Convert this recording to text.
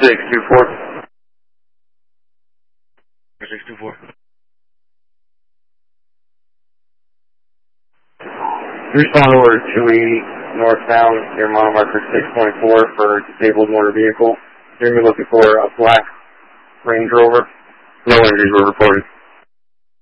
624. 624. Respond order 280 northbound near mile marker 6.4 for disabled motor vehicle. You're going to be looking for a black Range Rover. No injuries were reported.